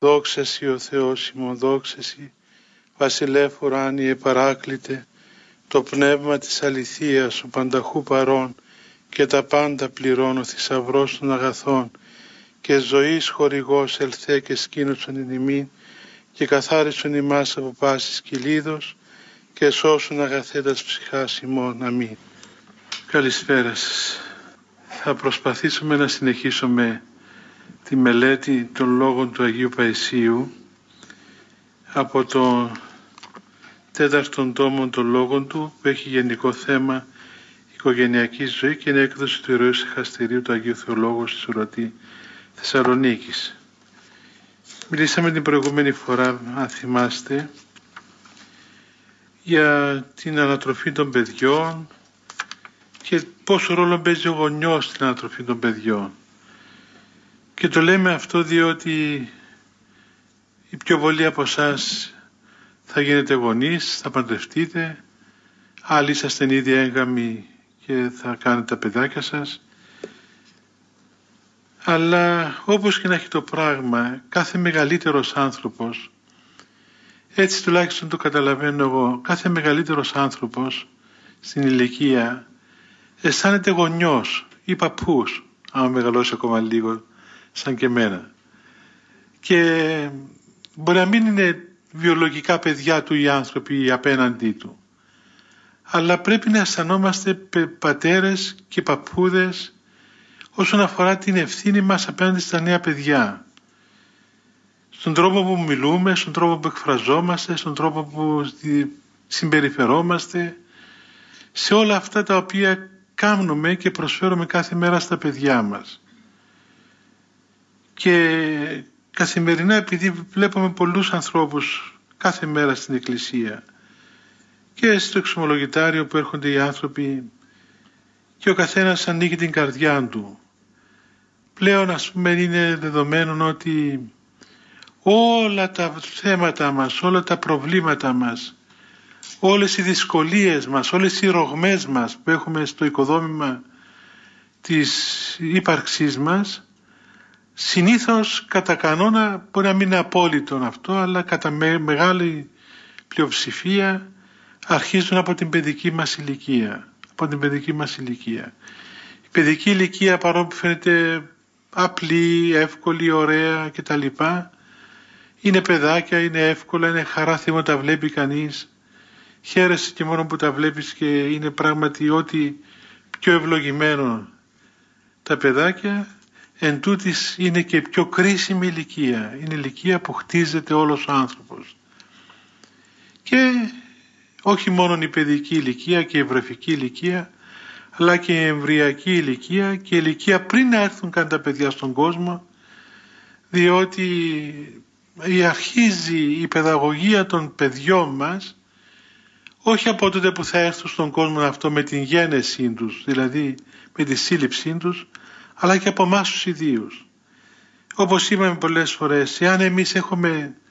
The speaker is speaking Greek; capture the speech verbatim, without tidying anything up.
Δόξα Σοι ο Θεός ημών, δόξα Σοι, Βασιλεύ ουράνιε παράκλητε, το πνεύμα της αληθείας, ο πανταχού παρών και τα πάντα πληρώνω, ο θησαυρός των αγαθών και ζωής χορηγός ελθέ και σκήνωσον εν ημίν και καθάρισον ημάς από πάσης κυλίδος και σώσον αγαθέτας ψυχάς ημών. Αμήν. Καλησπέρα σας. Θα προσπαθήσουμε να συνεχίσουμε τη μελέτη των λόγων του Αγίου Παϊσίου από το τέταρτον τόμο των λόγων του, που έχει γενικό θέμα οικογενειακή ζωή και είναι έκδοση του Ηρωαίου Συχαστηρίου του Αγίου Θεολόγου στη Σουρωτή Θεσσαλονίκης. Μιλήσαμε την προηγούμενη φορά, αν θυμάστε, για την ανατροφή των παιδιών και πόσο ρόλο παίζει ο γονιός στην ανατροφή των παιδιών. Και το λέμε αυτό διότι οι πιο πολλοί από εσάς θα γίνετε γονείς, θα παντρευτείτε, άλλοι είσαστε ήδη έγγαμοι και θα κάνετε τα παιδάκια σας. Αλλά όπως και να έχει το πράγμα, κάθε μεγαλύτερος άνθρωπος, έτσι τουλάχιστον το καταλαβαίνω εγώ, κάθε μεγαλύτερος άνθρωπος στην ηλικία αισθάνεται γονιός ή παππούς, άμα μεγαλώσει ακόμα λίγο σαν και εμένα. Και μπορεί να μην είναι βιολογικά παιδιά του οι άνθρωποι απέναντί του, αλλά πρέπει να αισθανόμαστε πατέρες και παππούδες όσον αφορά την ευθύνη μας απέναντι στα νέα παιδιά. Στον τρόπο που μιλούμε, στον τρόπο που εκφραζόμαστε, στον τρόπο που συμπεριφερόμαστε, σε όλα αυτά τα οποία κάνουμε και προσφέρουμε κάθε μέρα στα παιδιά μας. Και καθημερινά, επειδή βλέπουμε πολλούς ανθρώπους κάθε μέρα στην Εκκλησία και στο εξομολογητάριο που έρχονται οι άνθρωποι και ο καθένας ανοίγει την καρδιά του, πλέον ας πούμε είναι δεδομένο ότι όλα τα θέματα μας, όλα τα προβλήματα μας, όλες οι δυσκολίες μας, όλες οι ρογμές μας που έχουμε στο οικοδόμημα της ύπαρξής μας, συνήθως κατά κανόνα, μπορεί να μην είναι απόλυτο αυτό, αλλά κατά με, μεγάλη πλειοψηφία αρχίζουν από την παιδική μας ηλικία. Από την παιδική μας ηλικία. Η παιδική ηλικία, παρόλο που φαίνεται απλή, εύκολη, ωραία κτλ., είναι παιδάκια, είναι εύκολα, είναι χαρά θύμα τα βλέπει κανείς. Χαίρεσαι και μόνο που τα βλέπεις και είναι πράγματι ό,τι πιο ευλογημένο τα παιδάκια. Εν τούτης είναι και πιο κρίσιμη ηλικία. Είναι ηλικία που χτίζεται όλος ο άνθρωπος. Και όχι μόνο η παιδική ηλικία και η βρεφική ηλικία, αλλά και η εμβριακή ηλικία και η ηλικία πριν να έρθουν καν τα παιδιά στον κόσμο, διότι αρχίζει η παιδαγωγία των παιδιών μας όχι από τότε που θα έρθουν στον κόσμο αυτό με την γέννησή τους, δηλαδή με τη σύλληψή τους, αλλά και από εμάς τους ιδίους. Όπως είπαμε πολλές φορές, εάν εμείς έχουμε